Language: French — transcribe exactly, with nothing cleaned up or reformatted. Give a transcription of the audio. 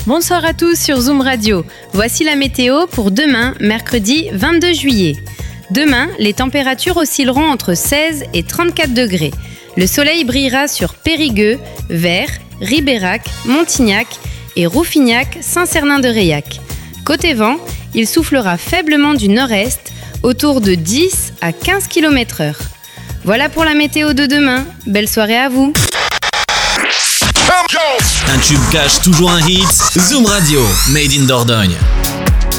Bonsoir à tous sur Zoom Radio. Voici la météo pour demain, mercredi vingt-deux juillet. Demain, les températures oscilleront entre seize et trente-quatre degrés. Le soleil brillera sur Périgueux, Vers, Ribérac, Montignac et Rouffignac-Saint-Cernin-de-Réac. Côté vent, il soufflera faiblement du nord-est, autour de dix à quinze kilomètres heure. Voilà pour la météo de demain. Belle soirée à vous. Un tube cache toujours un hit. Zoom Radio, made in Dordogne.